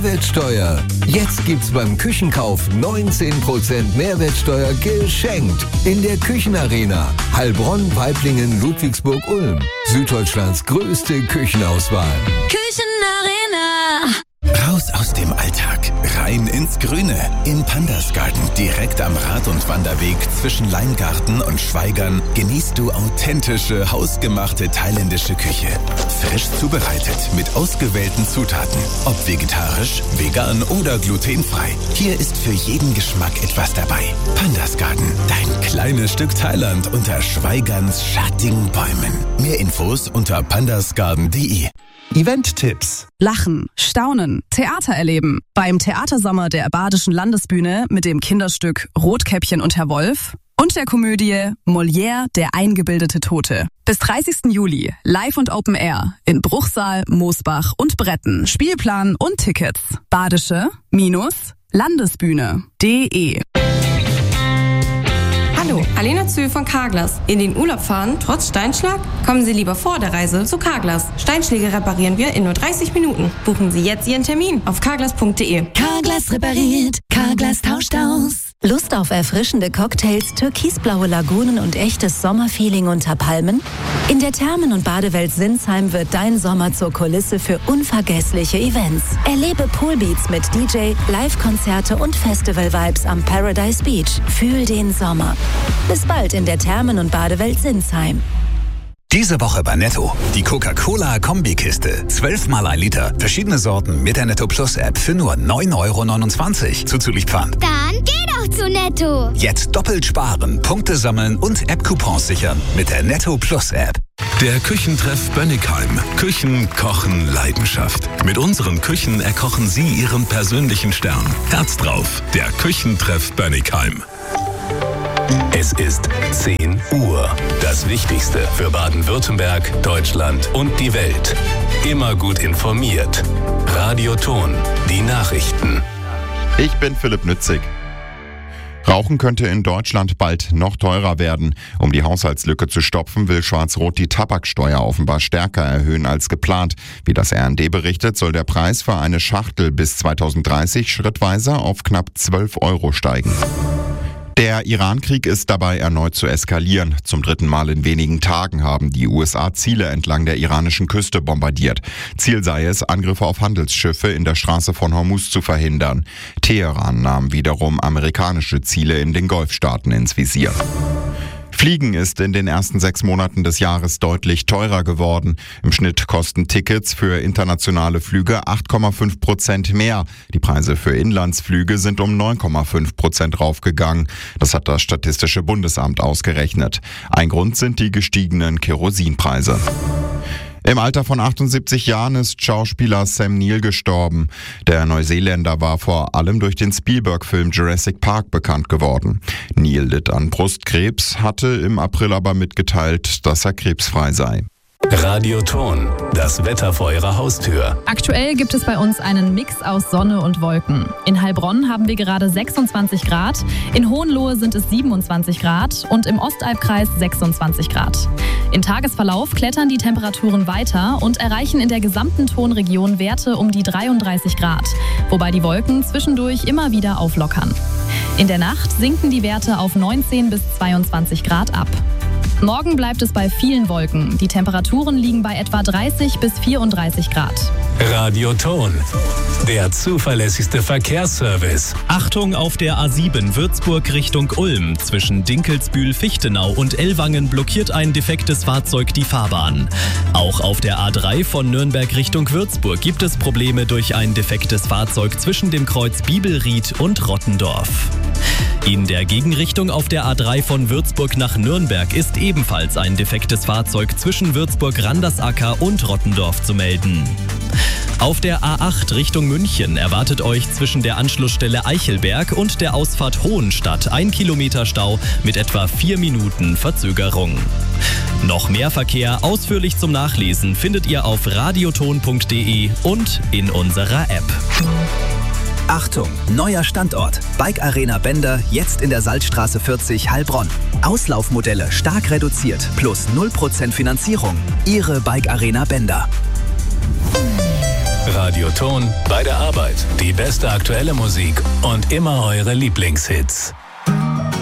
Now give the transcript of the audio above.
Mehrwertsteuer. Jetzt gibt's beim Küchenkauf 19% Mehrwertsteuer geschenkt. In der Küchenarena. Heilbronn, Waiblingen, Ludwigsburg, Ulm. Süddeutschlands größte Küchenauswahl. Küchenarena. Raus aus dem Alltag, rein ins Grüne. Im Pandasgarten, direkt am Rad- und Wanderweg zwischen Leingarten und Schweigern, genießt du authentische, hausgemachte thailändische Küche. Frisch zubereitet, mit ausgewählten Zutaten. Ob vegetarisch, vegan oder glutenfrei. Hier ist für jeden Geschmack etwas dabei. Pandasgarten, dein kleines Stück Thailand unter Schweigerns schattigen Bäumen. Mehr Infos unter pandasgarten.de. Event-Tipps. Lachen, staunen, Theater erleben. Beim Theatersommer der Badischen Landesbühne mit dem Kinderstück Rotkäppchen und Herr Wolf und der Komödie Molière, der eingebildete Tote. Bis 30. Juli, live und Open Air in Bruchsal, Moosbach und Bretten. Spielplan und Tickets. Badische-Landesbühne.de. Hallo, Alena Zühl von Carglass. In den Urlaub fahren, trotz Steinschlag? Kommen Sie lieber vor der Reise zu Carglass. Steinschläge reparieren wir in nur 30 Minuten. Buchen Sie jetzt Ihren Termin auf carglass.de. Carglass repariert, Carglass tauscht aus. Lust auf erfrischende Cocktails, türkisblaue Lagunen und echtes Sommerfeeling unter Palmen? In der Thermen- und Badewelt Sinsheim wird dein Sommer zur Kulisse für unvergessliche Events. Erlebe Poolbeats mit DJ, Live-Konzerte und Festival-Vibes am Paradise Beach. Fühl den Sommer. Bis bald in der Thermen- und Badewelt Sinsheim. Diese Woche bei Netto. Die Coca-Cola-Kombikiste. 12 mal 1 Liter. Verschiedene Sorten mit der Netto Plus App für nur 9,29 € zuzüglich Pfand. Dann geh doch zu Netto. Jetzt doppelt sparen, Punkte sammeln und App-Coupons sichern mit der Netto Plus App. Der Küchentreff Bönnigheim. Küchen, Kochen, Leidenschaft. Mit unseren Küchen erkochen Sie Ihren persönlichen Stern. Herz drauf. Der Küchentreff Bönnigheim. Es ist 10 Uhr. Das Wichtigste für Baden-Württemberg, Deutschland und die Welt. Immer gut informiert. Radio Ton, die Nachrichten. Ich bin Philipp Nützig. Rauchen könnte in Deutschland bald noch teurer werden. Um die Haushaltslücke zu stopfen, will Schwarz-Rot die Tabaksteuer offenbar stärker erhöhen als geplant. Wie das RND berichtet, soll der Preis für eine Schachtel bis 2030 schrittweise auf knapp 12 € steigen. Der Iran-Krieg ist dabei erneut zu eskalieren. Zum 3. Mal in wenigen Tagen haben die USA Ziele entlang der iranischen Küste bombardiert. Ziel sei es, Angriffe auf Handelsschiffe in der Straße von Hormuz zu verhindern. Teheran nahm wiederum amerikanische Ziele in den Golfstaaten ins Visier. Fliegen ist in den ersten 6 Monaten des Jahres deutlich teurer geworden. Im Schnitt kosten Tickets für internationale Flüge 8,5% mehr. Die Preise für Inlandsflüge sind um 9,5% raufgegangen. Das hat das Statistische Bundesamt ausgerechnet. Ein Grund sind die gestiegenen Kerosinpreise. Im Alter von 78 Jahren ist Schauspieler Sam Neill gestorben. Der Neuseeländer war vor allem durch den Spielberg-Film Jurassic Park bekannt geworden. Neill litt an Brustkrebs, hatte im April aber mitgeteilt, dass er krebsfrei sei. Radio Ton, das Wetter vor Ihrer Haustür. Aktuell gibt es bei uns einen Mix aus Sonne und Wolken. In Heilbronn haben wir gerade 26 Grad, in Hohenlohe sind es 27 Grad und im Ostalbkreis 26 Grad. Im Tagesverlauf klettern die Temperaturen weiter und erreichen in der gesamten Tonregion Werte um die 33 Grad, wobei die Wolken zwischendurch immer wieder auflockern. In der Nacht sinken die Werte auf 19 bis 22 Grad ab. Morgen bleibt es bei vielen Wolken. Die Temperaturen liegen bei etwa 30 bis 34 Grad. Radio Ton, der zuverlässigste Verkehrsservice. Achtung auf der A7 Würzburg Richtung Ulm. Zwischen Dinkelsbühl, Fichtenau und Ellwangen blockiert ein defektes Fahrzeug die Fahrbahn. Auch auf der A3 von Nürnberg Richtung Würzburg gibt es Probleme durch ein defektes Fahrzeug zwischen dem Kreuz Bibelried und Rottendorf. In der Gegenrichtung auf der A3 von Würzburg nach Nürnberg ist ebenfalls ein defektes Fahrzeug zwischen Würzburg-Randersacker und Rottendorf zu melden. Auf der A8 Richtung München erwartet euch zwischen der Anschlussstelle Eichelberg und der Ausfahrt Hohenstadt 1 Kilometer Stau mit etwa 4 Minuten Verzögerung. Noch mehr Verkehr ausführlich zum Nachlesen findet ihr auf radioton.de und in unserer App. Achtung, neuer Standort. Bike Arena Bender, jetzt in der Salzstraße 40 Heilbronn. Auslaufmodelle stark reduziert, plus 0% Finanzierung. Ihre Bike Arena Bender. Radio Radioton, bei der Arbeit, die beste aktuelle Musik und immer eure Lieblingshits.